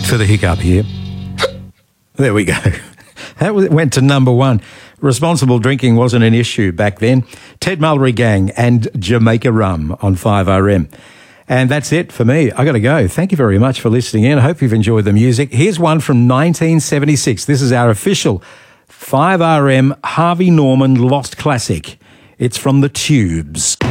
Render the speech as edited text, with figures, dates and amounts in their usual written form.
wait for the hiccup here. There we go. That went to number one. Responsible drinking wasn't an issue back then. Ted Mullery Gang and Jamaica Rum on 5RM. And that's it for me. I got to go. Thank you very much for listening in. I hope you've enjoyed the music. Here's one from 1976. This is our official 5RM Harvey Norman Lost Classic. It's from the Tubes.